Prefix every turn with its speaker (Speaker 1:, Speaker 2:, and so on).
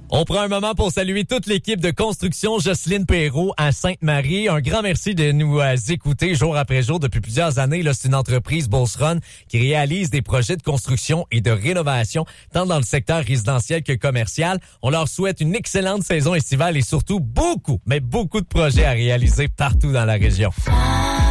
Speaker 1: On prend un moment pour saluer toute l'équipe de construction Jocelyne Perrault à Sainte-Marie. Un grand merci de nous écouter jour après jour depuis plusieurs années. Là, c'est une entreprise Beauce Run qui réalise des projets de construction et de rénovation tant dans le secteur résidentiel que commercial. On leur souhaite une excellente saison estivale et surtout beaucoup, mais beaucoup de projets à réaliser partout dans la région.